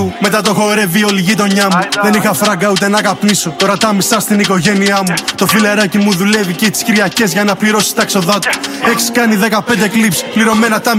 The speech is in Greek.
μου. Μετά το χορεύει όλη η γειτονιά μου. Δεν είχα φράγκα ούτε να καπνίσω. Τώρα τα μισά στην οικογένειά μου. Το φιλεράκι μου δουλεύει και τις Κυριακές για να πληρώσει τα έξοδά του. Έχεις κάνει 15 κλιπς, πληρωμένα τα